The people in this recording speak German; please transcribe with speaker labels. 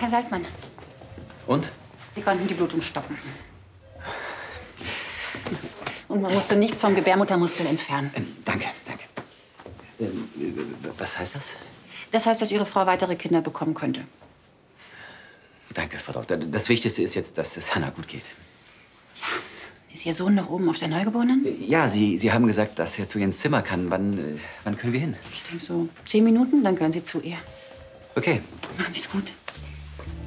Speaker 1: Herr Salzmann.
Speaker 2: Und?
Speaker 1: Sie konnten die Blutung stoppen. Und man musste nichts vom Gebärmuttermuskel entfernen.
Speaker 2: Danke, danke. Was heißt das?
Speaker 1: Das heißt, dass Ihre Frau weitere Kinder bekommen könnte.
Speaker 2: Danke, Frau Doktor. Das Wichtigste ist jetzt, dass es Hannah gut geht.
Speaker 1: Ja. Ist Ihr Sohn noch oben auf der Neugeborenen?
Speaker 2: Ja, Sie haben gesagt, dass er zu ihr ins Zimmer kann. Wann können wir hin?
Speaker 1: Ich denke so 10 Minuten, dann gehören Sie zu ihr.
Speaker 2: Okay.
Speaker 1: Machen Sie es gut.